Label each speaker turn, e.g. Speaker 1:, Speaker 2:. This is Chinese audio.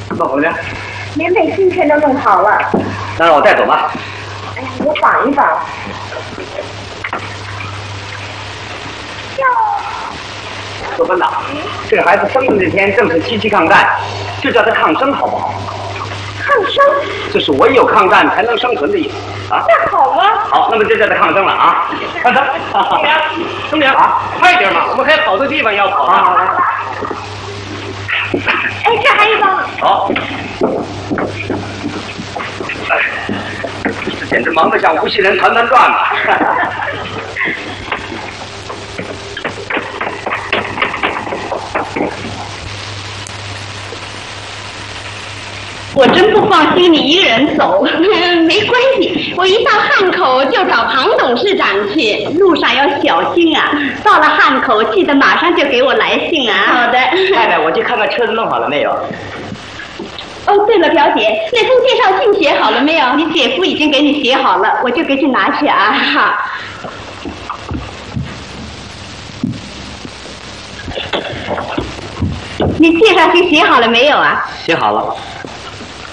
Speaker 1: 弄好了没？
Speaker 2: 连北京全都弄好了。
Speaker 1: 那让我带走吧。
Speaker 2: 哎呀，我绑一绑。
Speaker 1: 说芬呐，这个孩子生的那天正是七七抗战，就叫他抗生好不好？
Speaker 2: 抗生？
Speaker 1: 这是唯有抗战才能生存的意思啊。
Speaker 2: 那好啊。
Speaker 1: 好，那么就叫他抗生了啊。抗生。
Speaker 3: 中良，中良啊，快点嘛，我们还有好多地方要跑呢。
Speaker 2: 哎，这还一包。
Speaker 1: 好。哎，这简直忙得像无锡人团团转嘛。
Speaker 4: 我真不放心你一个人走。没关系，我一到汉口就找庞董事长去，路上要小心啊。到了汉口，记得马上就给我来信啊。好的。
Speaker 1: 太太，我去看看车子弄好了没有？
Speaker 4: 哦，对了，表姐，那封介绍信写好了没有？你姐夫已经给你写好了，我就给去拿去啊。好。你介绍信写好了没有啊？
Speaker 1: 写好了。